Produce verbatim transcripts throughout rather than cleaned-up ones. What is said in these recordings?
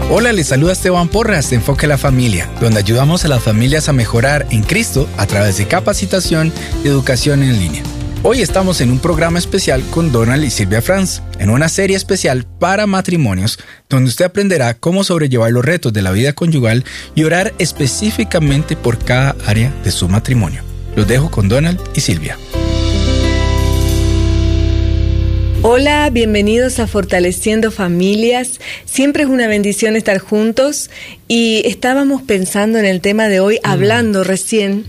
Hola, les saluda Esteban Porras de Enfoque a la Familia, donde ayudamos a las familias a mejorar en Cristo a través de capacitación y educación en línea. Hoy estamos en un programa especial con Donald y Silvia Franz, en una serie especial para matrimonios, donde usted aprenderá cómo sobrellevar los retos de la vida conyugal y orar específicamente por cada área de su matrimonio. Los dejo con Donald y Silvia. Hola, bienvenidos a Fortaleciendo Familias. Siempre es una bendición estar juntos y estábamos pensando en el tema de hoy, mm. hablando recién,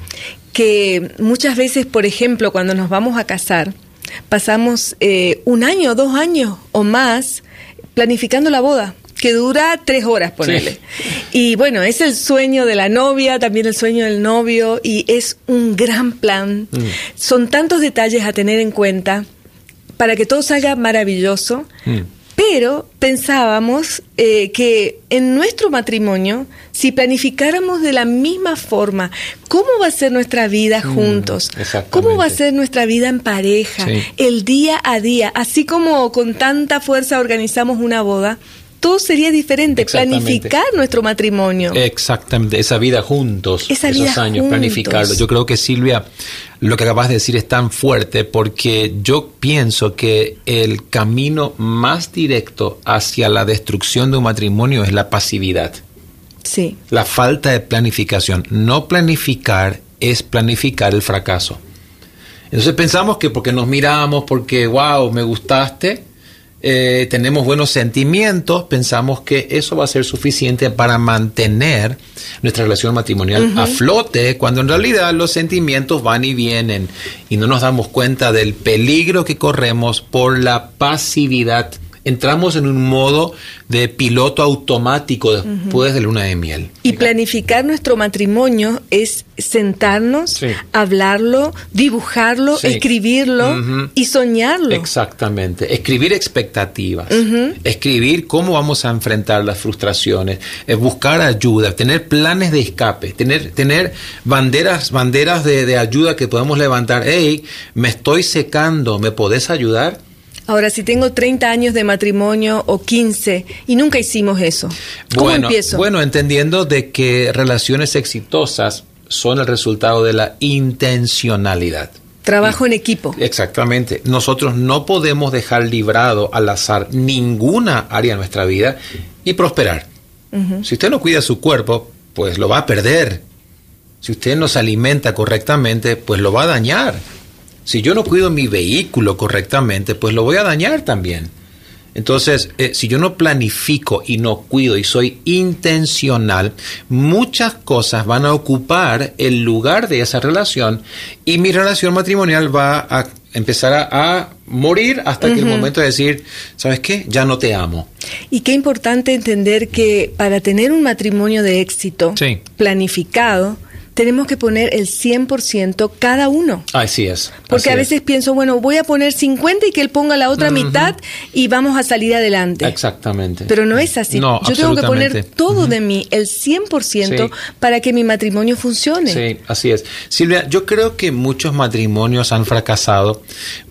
que muchas veces, por ejemplo, cuando nos vamos a casar, pasamos eh, un año, dos años o más planificando la boda, que dura tres horas, ponele. Sí. Y bueno, es el sueño de la novia, también el sueño del novio, y es un gran plan. Mm. Son tantos detalles a tener en cuenta para que todo salga maravilloso, mm. pero pensábamos eh, que en nuestro matrimonio, si planificáramos de la misma forma, ¿cómo va a ser nuestra vida juntos? Mm, ¿Cómo va a ser nuestra vida en pareja? Sí. El día a día, así como con tanta fuerza organizamos una boda, todo sería diferente, planificar nuestro matrimonio. Exactamente, esa vida juntos, esa esos vida años, juntos. planificarlo. Yo creo que, Silvia, lo que acabas de decir es tan fuerte porque yo pienso que el camino más directo hacia la destrucción de un matrimonio es la pasividad. Sí. La falta de planificación. No planificar es planificar el fracaso. Entonces pensamos que porque nos miramos, porque, wow, me gustaste, Eh, tenemos buenos sentimientos, pensamos que eso va a ser suficiente para mantener nuestra relación matrimonial uh-huh. a flote, cuando en realidad los sentimientos van y vienen y no nos damos cuenta del peligro que corremos por la pasividad. Entramos en un modo de piloto automático después uh-huh. de luna de miel. Y planificar nuestro matrimonio es sentarnos, sí. hablarlo, dibujarlo, sí. escribirlo uh-huh. y soñarlo. Exactamente. Escribir expectativas. Uh-huh. Escribir cómo vamos a enfrentar las frustraciones. Eh, buscar ayuda. Tener planes de escape. Tener, tener banderas, banderas de, de ayuda que podemos levantar. Hey, me estoy secando, ¿me podés ayudar? Ahora, si tengo treinta años de matrimonio o quince y nunca hicimos eso, ¿cómo bueno, empiezo? Bueno, entendiendo de que relaciones exitosas son el resultado de la intencionalidad. Trabajo y, en equipo. Exactamente. Nosotros no podemos dejar librado al azar ninguna área de nuestra vida y prosperar. Uh-huh. Si usted no cuida su cuerpo, pues lo va a perder. Si usted no se alimenta correctamente, pues lo va a dañar. Si yo no cuido mi vehículo correctamente, pues lo voy a dañar también. Entonces, eh, si yo no planifico y no cuido y soy intencional, muchas cosas van a ocupar el lugar de esa relación y mi relación matrimonial va a empezar a, a morir hasta uh-huh. que el momento de decir, ¿sabes qué? Ya no te amo. Y qué importante entender que para tener un matrimonio de éxito sí. planificado, tenemos que poner el cien por ciento cada uno. Así es. Porque así a veces es. pienso, bueno, voy a poner cincuenta y que él ponga la otra uh-huh. mitad y vamos a salir adelante. Exactamente. Pero no es así. No, yo tengo que poner todo uh-huh. de mí, el cien por ciento, sí. para que mi matrimonio funcione. Sí, así es. Silvia, yo creo que muchos matrimonios han fracasado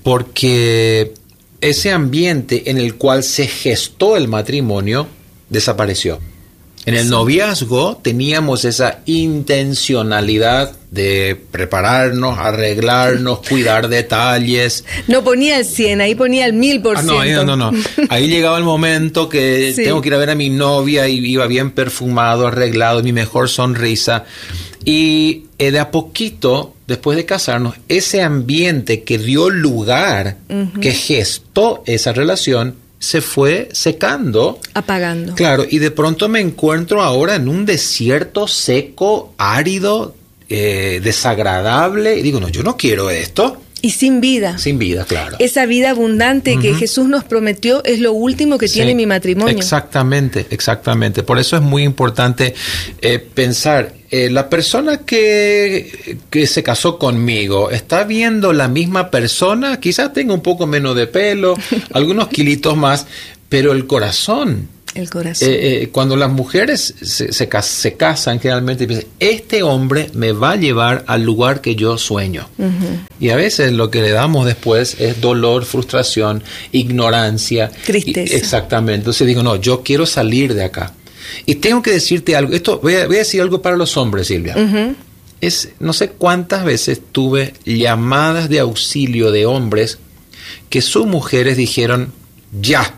porque ese ambiente en el cual se gestó el matrimonio desapareció. En el noviazgo teníamos esa intencionalidad de prepararnos, arreglarnos, cuidar detalles. No ponía el cien, ahí ponía el mil por ciento. Ah, no, no, no. Ahí llegaba el momento que sí. tengo que ir a ver a mi novia y iba bien perfumado, arreglado, mi mejor sonrisa. Y eh, de a poquito, después de casarnos, ese ambiente que dio lugar, uh-huh. que gestó esa relación, se fue secando. Apagando. Claro, y de pronto me encuentro ahora en un desierto seco, árido, eh, desagradable. Y digo, no, yo no quiero esto. Y sin vida. Sin vida, claro. Esa vida abundante uh-huh. que Jesús nos prometió es lo último que sí. tiene mi matrimonio. Exactamente, exactamente. Por eso es muy importante eh, pensar, eh, la persona que, que se casó conmigo, ¿está viendo la misma persona? Quizás tenga un poco menos de pelo, algunos kilitos más, pero el corazón El corazón. Eh, eh, cuando las mujeres se, se, se casan, generalmente piensan, este hombre me va a llevar al lugar que yo sueño. Uh-huh. Y a veces lo que le damos después es dolor, frustración, ignorancia. Tristeza. Y, exactamente. Entonces digo, no, yo quiero salir de acá. Y tengo que decirte algo, esto voy a, voy a decir algo para los hombres, Silvia. Uh-huh. Es, no sé cuántas veces tuve llamadas de auxilio de hombres que sus mujeres dijeron, ya,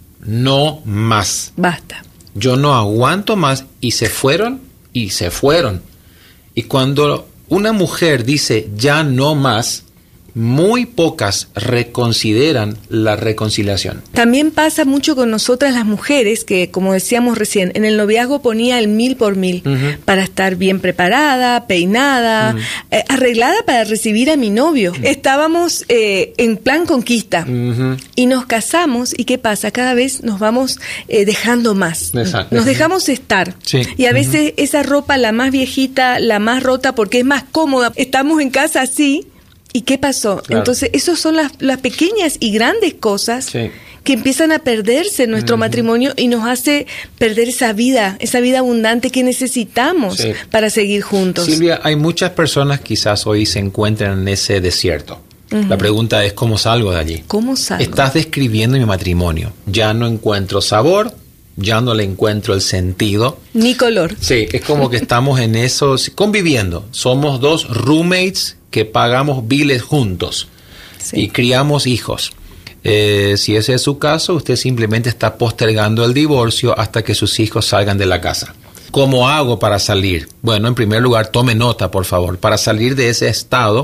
no más. Basta. Yo no aguanto más, y se fueron, y se fueron. Y cuando una mujer dice, ya no más, muy pocas reconsideran la reconciliación. También pasa mucho con nosotras las mujeres que, como decíamos recién, en el noviazgo ponía el mil por mil uh-huh. para estar bien preparada, peinada, uh-huh. eh, arreglada para recibir a mi novio. Uh-huh. Estábamos eh, en plan conquista uh-huh. y nos casamos, y ¿qué pasa? Cada vez nos vamos eh, dejando más. Exacto. Nos dejamos estar. Sí. Y a veces uh-huh. esa ropa, la más viejita, la más rota, porque es más cómoda, estamos en casa así. ¿Y qué pasó? Claro. Entonces, esas son las, las pequeñas y grandes cosas sí. que empiezan a perderse en nuestro uh-huh. matrimonio y nos hace perder esa vida, esa vida abundante que necesitamos sí. para seguir juntos. Silvia, hay muchas personas quizás hoy se encuentran en ese desierto. Uh-huh. La pregunta es, ¿cómo salgo de allí? ¿Cómo salgo? Estás describiendo mi matrimonio. Ya no encuentro sabor, ya no le encuentro el sentido. Ni color. Sí, es como que estamos en eso, conviviendo. Somos dos roommates que pagamos biles juntos sí. y criamos hijos. Eh, si ese es su caso, usted simplemente está postergando el divorcio hasta que sus hijos salgan de la casa. ¿Cómo hago para salir? Bueno, en primer lugar, tome nota, por favor. Para salir de ese estado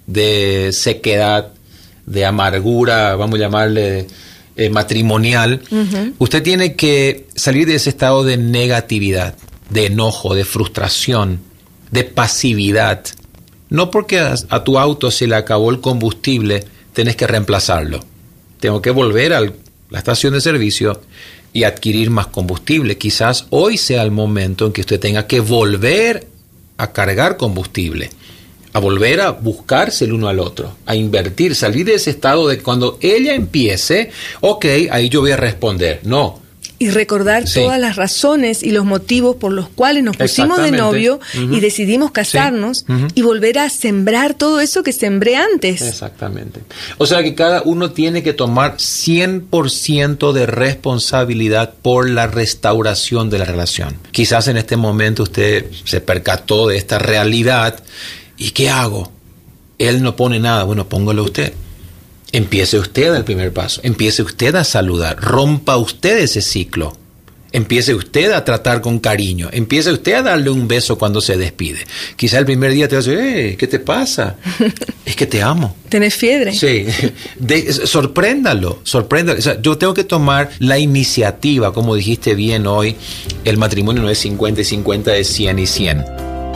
de sequedad, de amargura, vamos a llamarle eh, matrimonial, uh-huh. usted tiene que salir de ese estado de negatividad, de enojo, de frustración, de pasividad. No porque a, a tu auto se le acabó el combustible, tenés que reemplazarlo. Tengo que volver a la estación de servicio y adquirir más combustible. Quizás hoy sea el momento en que usted tenga que volver a cargar combustible, a volver a buscarse el uno al otro, a invertir, salir de ese estado de cuando ella empiece, ok, ahí yo voy a responder. No. Y recordar sí. todas las razones y los motivos por los cuales nos pusimos de novio uh-huh. y decidimos casarnos sí. uh-huh. y volver a sembrar todo eso que sembré antes. Exactamente. O sea que cada uno tiene que tomar cien por ciento de responsabilidad por la restauración de la relación. Quizás en este momento usted se percató de esta realidad. ¿Y qué hago? Él no pone nada. Bueno, póngalo usted. Empiece usted el primer paso. Empiece usted a saludar. Rompa usted ese ciclo. Empiece usted a tratar con cariño. Empiece usted a darle un beso cuando se despide. Quizá el primer día te va a decir, hey, ¿qué te pasa? Es que te amo. ¿Tenés fiebre? Sí. De, sorpréndalo. Sorpréndalo. O sea, yo tengo que tomar la iniciativa. Como dijiste bien hoy, el matrimonio no es cincuenta y cincuenta, es cien y cien.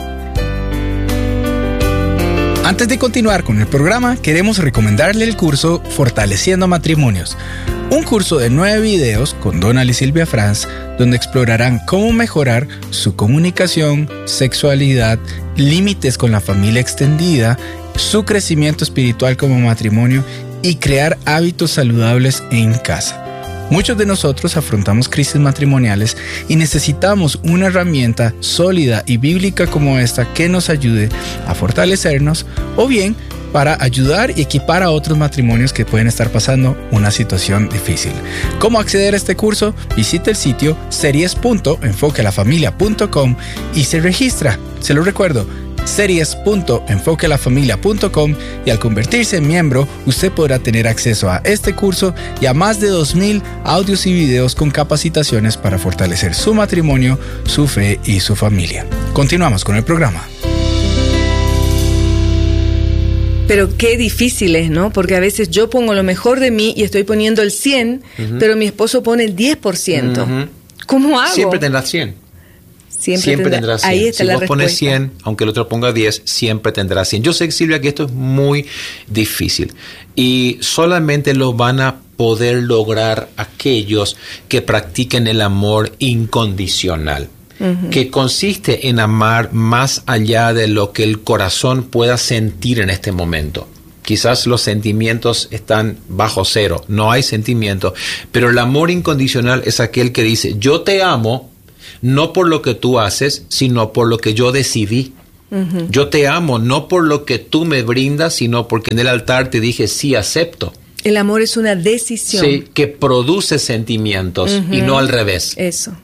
Antes de continuar con el programa, queremos recomendarle el curso Fortaleciendo Matrimonios, un curso de nueve videos con Donald y Silvia Franz, donde explorarán cómo mejorar su comunicación, sexualidad, límites con la familia extendida, su crecimiento espiritual como matrimonio y crear hábitos saludables en casa. Muchos de nosotros afrontamos crisis matrimoniales y necesitamos una herramienta sólida y bíblica como esta que nos ayude a fortalecernos o bien para ayudar y equipar a otros matrimonios que pueden estar pasando una situación difícil. ¿Cómo acceder a este curso? Visite el sitio series punto enfoque la familia punto com y se registra. Se lo recuerdo, series punto enfoque la familia punto com, y al convertirse en miembro, usted podrá tener acceso a este curso y a más de dos mil audios y videos con capacitaciones para fortalecer su matrimonio, su fe y su familia. Continuamos con el programa. Pero qué difícil es, ¿no? Porque a veces yo pongo lo mejor de mí y estoy poniendo el cien, uh-huh. pero mi esposo pone el diez por ciento. Uh-huh. ¿Cómo hago? Siempre tendrás cien. Siempre, siempre tendrá, tendrás cien. Ahí está si la vos respuesta. pones cien, aunque el otro ponga diez, siempre tendrás cien. Yo sé, Silvia, que esto es muy difícil y solamente lo van a poder lograr aquellos que practiquen el amor incondicional, uh-huh. que consiste en amar más allá de lo que el corazón pueda sentir en este momento. Quizás los sentimientos están bajo cero, no hay sentimiento, pero el amor incondicional es aquel que dice, yo te amo, no por lo que tú haces, sino por lo que yo decidí. Uh-huh. Yo te amo, no por lo que tú me brindas, sino porque en el altar te dije, sí, acepto. El amor es una decisión. Sí, que produce sentimientos uh-huh. y no al revés. Eso.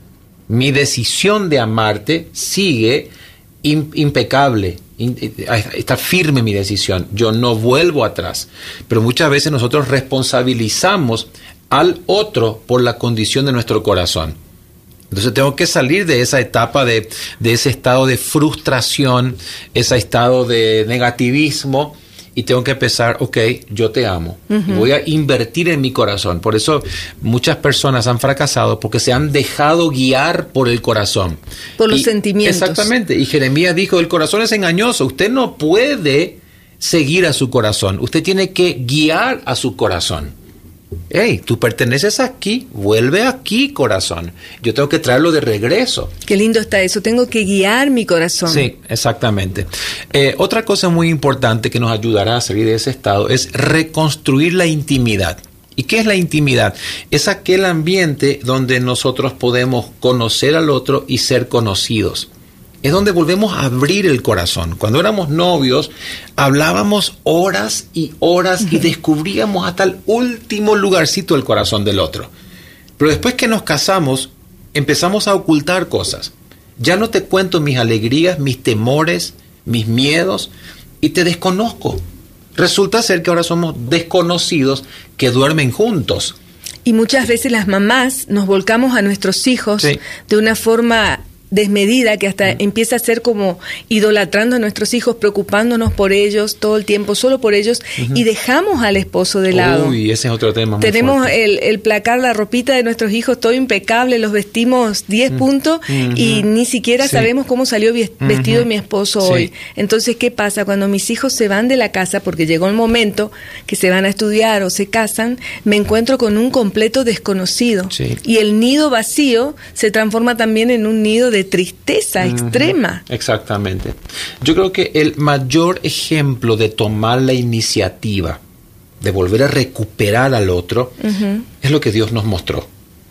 Mi decisión de amarte sigue in, impecable, in, está firme mi decisión, yo no vuelvo atrás. Pero muchas veces nosotros responsabilizamos al otro por la condición de nuestro corazón. Entonces tengo que salir de esa etapa, de, de ese estado de frustración, ese estado de negativismo, y tengo que empezar, ok, yo te amo. Uh-huh. Voy a invertir en mi corazón. Por eso muchas personas han fracasado porque se han dejado guiar por el corazón. Por los y, sentimientos. Exactamente. Y Jeremías dijo, el corazón es engañoso. Usted no puede seguir a su corazón. Usted tiene que guiar a su corazón. Hey, tú perteneces aquí, vuelve aquí, corazón. Yo tengo que traerlo de regreso. Qué lindo está eso, tengo que guiar mi corazón. Sí, exactamente. Eh, otra cosa muy importante que nos ayudará a salir de ese estado es reconstruir la intimidad. ¿Y qué es la intimidad? Es aquel ambiente donde nosotros podemos conocer al otro y ser conocidos. Es donde volvemos a abrir el corazón. Cuando éramos novios, hablábamos horas y horas uh-huh. y descubríamos hasta el último lugarcito del corazón del otro. Pero después que nos casamos, empezamos a ocultar cosas. Ya no te cuento mis alegrías, mis temores, mis miedos, y te desconozco. Resulta ser que ahora somos desconocidos que duermen juntos. Y muchas veces las mamás nos volcamos a nuestros hijos sí. de una forma desmedida, que hasta uh-huh. empieza a ser como idolatrando a nuestros hijos, preocupándonos por ellos todo el tiempo, solo por ellos, uh-huh. y dejamos al esposo de lado. Uy, ese es otro tema muy Tenemos fuerte. el, el placar, la ropita de nuestros hijos, todo impecable, los vestimos diez uh-huh. puntos uh-huh. y ni siquiera sí. sabemos cómo salió vestido uh-huh. mi esposo sí. hoy. Entonces, ¿qué pasa? Cuando mis hijos se van de la casa, porque llegó el momento que se van a estudiar o se casan, me encuentro con un completo desconocido. Sí. Y el nido vacío se transforma también en un nido de tristeza uh-huh. extrema. Exactamente. Yo creo que el mayor ejemplo de tomar la iniciativa, de volver a recuperar al otro, uh-huh. es lo que Dios nos mostró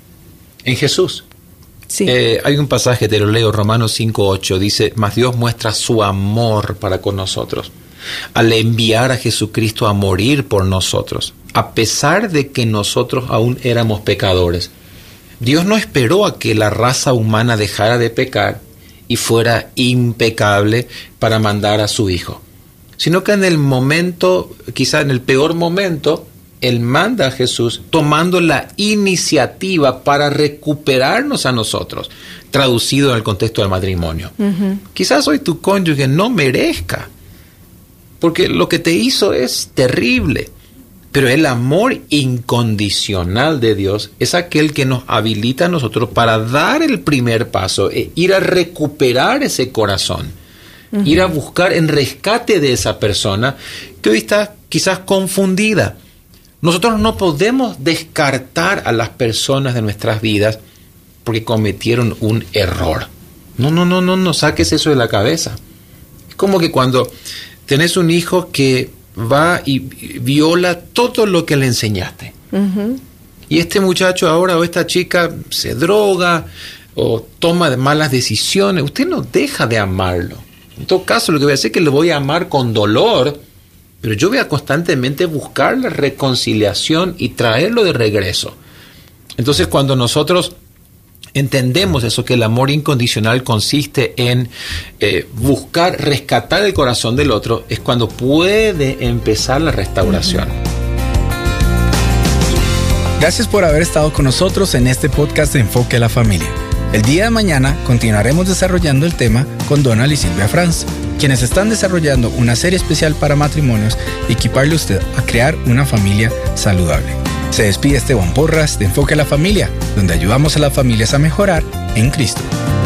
en Jesús. Sí. Eh, hay un pasaje, te lo leo, Romanos cinco ocho, dice, mas Dios muestra su amor para con nosotros, al enviar a Jesucristo a morir por nosotros, a pesar de que nosotros aún éramos pecadores. Dios no esperó a que la raza humana dejara de pecar y fuera impecable para mandar a su Hijo, sino que en el momento, quizá en el peor momento, Él manda a Jesús tomando la iniciativa para recuperarnos a nosotros, traducido en el contexto del matrimonio. Uh-huh. Quizás hoy tu cónyuge no merezca, porque lo que te hizo es terrible. Pero el amor incondicional de Dios es aquel que nos habilita a nosotros para dar el primer paso, e ir a recuperar ese corazón, uh-huh. ir a buscar en rescate de esa persona que hoy está quizás confundida. Nosotros no podemos descartar a las personas de nuestras vidas porque cometieron un error. No, no, no, no, no saques eso de la cabeza. Es como que cuando tenés un hijo que va y viola todo lo que le enseñaste. Uh-huh. Y este muchacho ahora o esta chica se droga o toma malas decisiones. Usted no deja de amarlo. En todo caso, lo que voy a hacer es que lo voy a amar con dolor, pero yo voy a constantemente buscar la reconciliación y traerlo de regreso. Entonces, cuando nosotros entendemos eso, que el amor incondicional consiste en eh, buscar rescatar el corazón del otro, es cuando puede empezar la restauración. Gracias por haber estado con nosotros en este podcast de Enfoque a la Familia. El día de mañana continuaremos desarrollando el tema con Donald y Silvia Franz, quienes están desarrollando una serie especial para matrimonios y equiparle a usted a crear una familia saludable. Se despide Esteban Porras de Enfoque a la Familia, donde ayudamos a las familias a mejorar en Cristo.